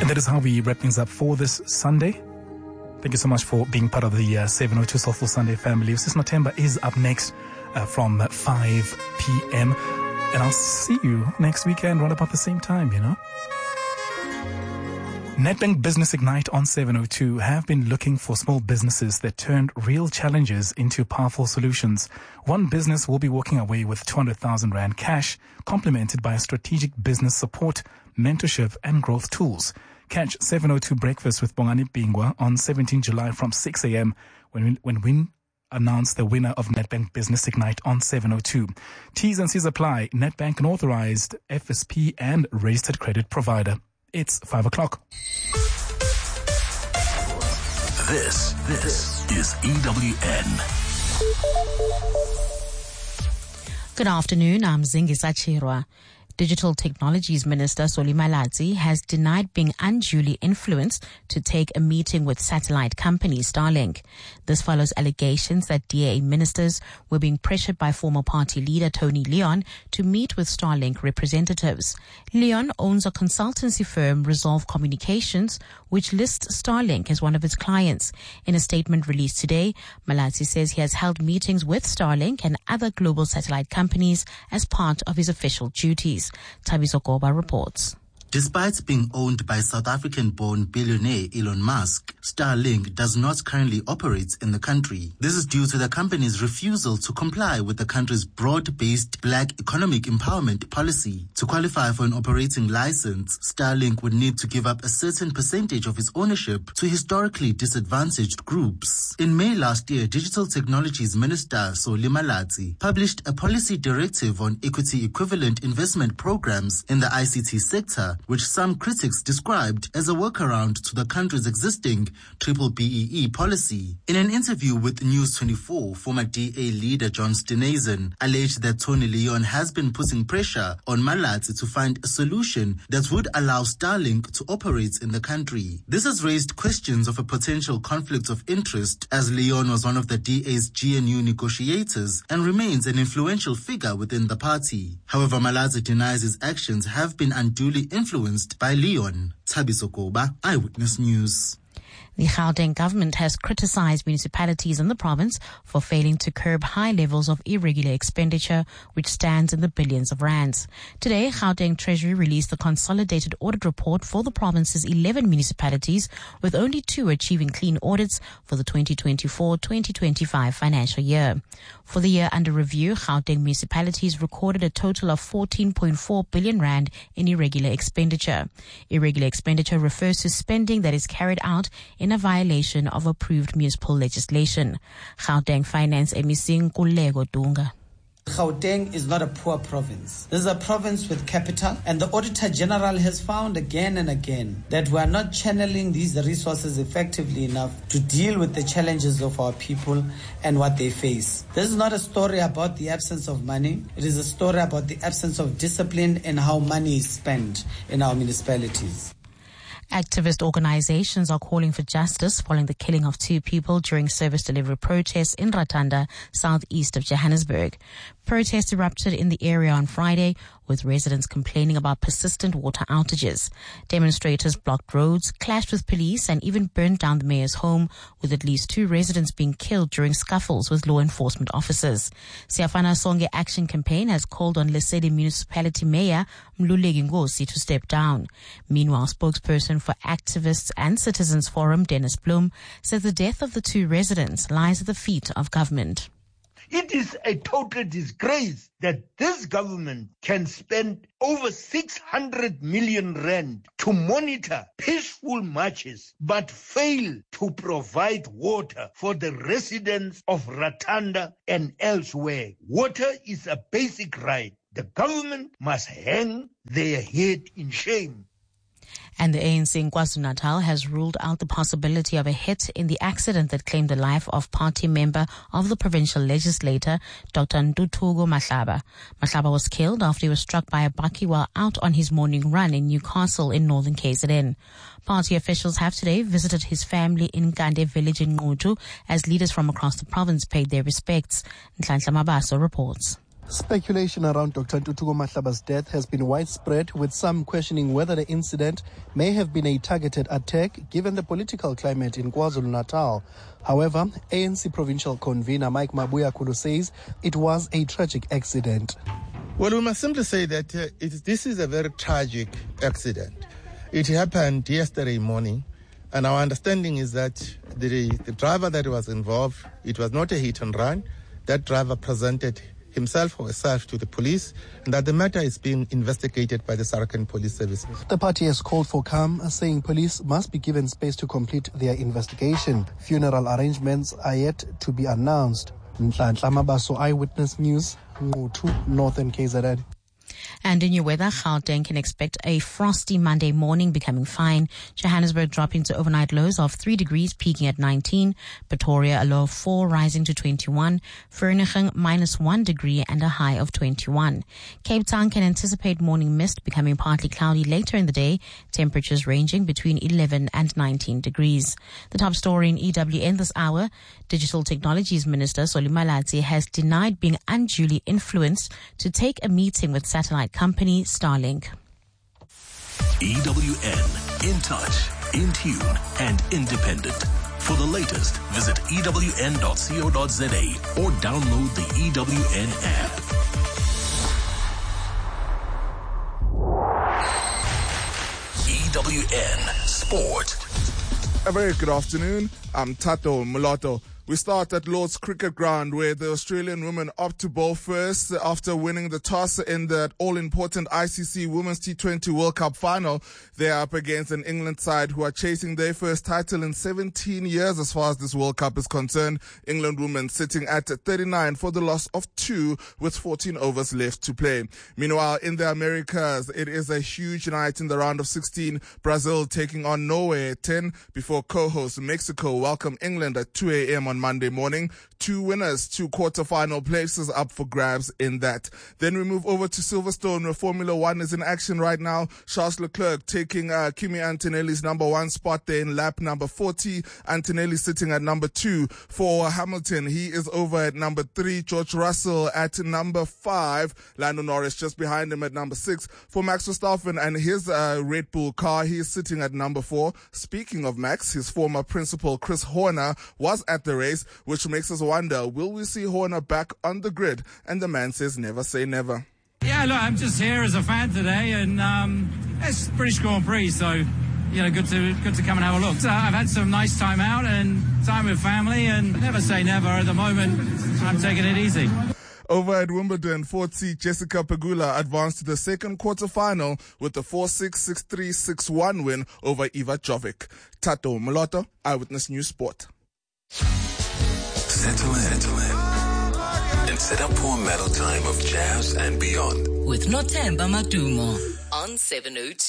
that is how we wrap things up for this Sunday. Thank you so much for being part of the 702 Soulful Sunday family. Sis Matemba is up next from 5 p.m. And I'll see you next weekend right about the same time, Nedbank Business Ignite on 702 have been looking for small businesses that turned real challenges into powerful solutions. One business will be walking away with 200,000 Rand cash, complemented by strategic business support, mentorship, and growth tools. Catch 702 Breakfast with Bongani Bingwa on 17 July from 6 a.m. when we announce the winner of Nedbank Business Ignite on 702. T's and C's apply. Nedbank, an authorized FSP and registered credit provider. It's 5 o'clock. This is EWN. Good afternoon, I'm Zingisa Chirwa. Digital Technologies Minister Solly Malatsi has denied being unduly influenced to take a meeting with satellite company Starlink. This follows allegations that DA ministers were being pressured by former party leader Tony Leon to meet with Starlink representatives. Leon owns a consultancy firm, Resolve Communications, which lists Starlink as one of its clients. In a statement released today, Malatsi says he has held meetings with Starlink and other global satellite companies as part of his official duties. Tabiso Goba reports. Despite being owned by South African-born billionaire Elon Musk, Starlink does not currently operate in the country. This is due to the company's refusal to comply with the country's broad-based Black economic empowerment policy. To qualify for an operating license, Starlink would need to give up a certain percentage of its ownership to historically disadvantaged groups. In May last year, Digital Technologies Minister Solly Malatsi published a policy directive on equity-equivalent investment programs in the ICT sector, which some critics described as a workaround to the country's existing BBBEE policy. In an interview with News 24, former DA leader John Steenhuisen alleged that Tony Leon has been putting pressure on Malatsi to find a solution that would allow Starlink to operate in the country. This has raised questions of a potential conflict of interest, as Leon was one of the DA's GNU negotiators and remains an influential figure within the party. However, Malatsi denies his actions have been unduly influenced by Leon. Tabiso Goba, Eyewitness News. The Gauteng government has criticized municipalities in the province for failing to curb high levels of irregular expenditure, which stands in the billions of rands. Today, Gauteng Treasury released the consolidated audit report for the province's 11 municipalities, with only 2 achieving clean audits for the 2024-2025 financial year. For the year under review, Gauteng municipalities recorded a total of 14.4 billion rand in irregular expenditure. Irregular expenditure refers to spending that is carried out in a violation of approved municipal legislation. Gauteng Finance MEC Nkululeko Dunga. Gauteng is not a poor province. This is a province with capital, and the Auditor General has found again and again that we are not channeling these resources effectively enough to deal with the challenges of our people and what they face. This is not a story about the absence of money. It is a story about the absence of discipline and how money is spent in our municipalities. Activist organizations are calling for justice following the killing of 2 people during service delivery protests in Ratanda, southeast of Johannesburg. Protests erupted in the area on Friday, with residents complaining about persistent water outages. Demonstrators blocked roads, clashed with police, and even burned down the mayor's home, with at least 2 residents being killed during scuffles with law enforcement officers. Siafana Songe Action Campaign has called on Lesedi Municipality Mayor Mluleki Ngosi to step down. Meanwhile, spokesperson for Activists and Citizens Forum, Dennis Bloem, says the death of the 2 residents lies at the feet of government. It is a total disgrace that this government can spend over 600 million rand to monitor peaceful marches, but fail to provide water for the residents of Ratanda and elsewhere. Water is a basic right. The government must hang their head in shame. And the ANC in KwaZulu-Natal has ruled out the possibility of a hit in the accident that claimed the life of party member of the provincial legislator, Dr. Ntuthuko Mahlaba. Mahlaba was killed after he was struck by a bakkie while out on his morning run in Newcastle in northern KZN. Party officials have today visited his family in Gande village in Nguju as leaders from across the province paid their respects. Nhlanhla Mabaso reports. Speculation around Dr. Ntuthuko Mahlaba's death has been widespread, with some questioning whether the incident may have been a targeted attack given the political climate in KwaZulu-Natal. However, ANC provincial convener Mike Mabuya says it was a tragic accident. Well, we must simply say that this is a very tragic accident. It happened yesterday morning, and our understanding is that the driver that was involved, it was not a hit and run. That driver presented himself or herself to the police, and that the matter is being investigated by the Sarkhan Police Service. The party has called for calm, saying police must be given space to complete their investigation. Funeral arrangements are yet to be announced. Nhlanhla Mabaso, Eyewitness News, Ngutu, Northern KZN. And in your weather, Gauteng can expect a frosty Monday morning, becoming fine. Johannesburg dropping to overnight lows of 3 degrees, peaking at 19. Pretoria a low of 4, rising to 21. Vereeniging -1 degree and a high of 21. Cape Town can anticipate morning mist, becoming partly cloudy later in the day. Temperatures ranging between 11 and 19 degrees. The top story in EWN this hour: Digital Technologies Minister Solly Malatsi has denied being unduly influenced to take a meeting with satellite company Starlink. EWN, in touch, in tune, and independent. For the latest, visit ewn.co.za or download the EWN app. EWN Sport. A very good afternoon. I'm Tato Mulatto. We start at Lord's Cricket Ground, where the Australian women opt to bowl first after winning the toss in the all-important ICC Women's T20 World Cup final. They're up against an England side who are chasing their first title in 17 years as far as this World Cup is concerned. England women sitting at 39 for the loss of 2 with 14 overs left to play. Meanwhile, in the Americas, it is a huge night in the round of 16. Brazil taking on Norway at 10 before co-host Mexico welcome England at 2 a.m. on Monday morning. 2 winners, 2 quarter-final places up for grabs in that. Then we move over to Silverstone, where Formula One is in action right now. Charles Leclerc taking Kimi Antonelli's number 1 spot there in lap number 40. Antonelli sitting at number 2. For Hamilton, he is over at number 3. George Russell at number 5. Lando Norris just behind him at number 6. For Max Verstappen and his Red Bull car, he is sitting at number 4. Speaking of Max, his former principal Chris Horner was at the race, which makes us wonder, will we see Horner back on the grid? And the man says never say never. Yeah, look, I'm just here as a fan today, and it's British Grand Prix, so you know, good to come and have a look. So I've had some nice time out and time with family, and never say never. At the moment, I'm taking it easy. Over at Wimbledon, 4th seed Jessica Pegula advanced to the second quarter-final with a 4-6, 6-3, 6-1 win over Iva Jovic. Tato Mulatto, Eyewitness News Sport. Settle in and set up for a medal time of jazz and beyond. With Nothemba Madumo on 702.